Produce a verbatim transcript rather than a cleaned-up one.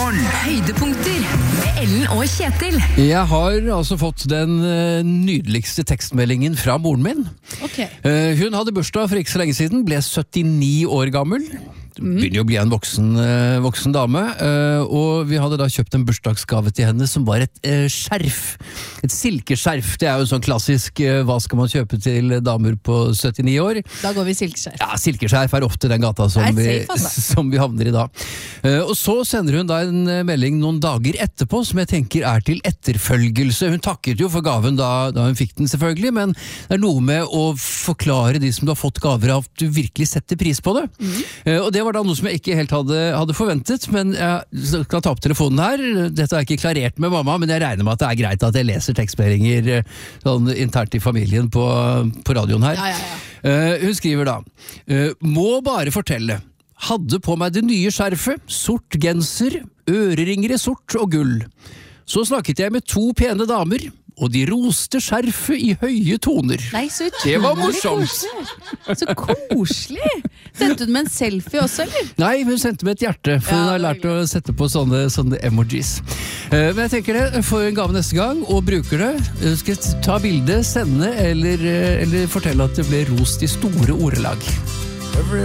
Morgen. Høydepunkter med Ellen og Kjetil. Jeg har altså fått den eh, nydeligste tekstmeldingen fra moren min. Okay. Eh, hun hadde bursdag for ikke så lenge siden, ble syttini år gammel. Begynner jo å bli en voksen, eh, voksen dame, eh, og vi hadde da kjøpt en bursdagsgave til henne som var et eh, skjerf. Et silkeskjerf. Det er jo sånn klassisk, eh, hva skal man kjøpe til damer på syttini år? Da går vi silkeskjerf. Ja, silkeskjerf er ofte den gata som, vi, safe, altså. som vi havner i da. Eh, og så sender hun da en eh, melding noen dager etterpå, som jeg tenker er til etterfølgelse. Hun takket jo for gaven da, da hun fikk den selvfølgelig, men det er noe med å forklare de som du har fått gaver av, at du virkelig setter pris på det. Mm. Eh, og det var da noe som jeg ikke helt hadde, hadde forventet, men jeg kan ta opp telefonen her. Dette har jeg ikke klarert med mamma, men jeg regner med at det er greit at jeg leser tekstmeldinger sånn internt i familien på, på radioen her. Ja, ja, ja. Uh, hun skriver da, uh, må bare fortelle, hadde på meg det nye skjerfet, sort genser, øreringer i sort og gull. Så snakket jeg med to pene damer, og de roste skjerfet i høye toner. Nei, så utrolig det var morsomt. Koselig. Så koselig. Sendte du med en selfie også, eller? Nei, hun sendte med et hjerte, for Ja, hun har lært å sette på sånne, sånne emojis. Uh, men jeg tenker det, får en gave neste gang, og bruker det. Uh, skal jeg ta bilde, sende, eller, uh, eller fortelle at det ble rost i store ordelag.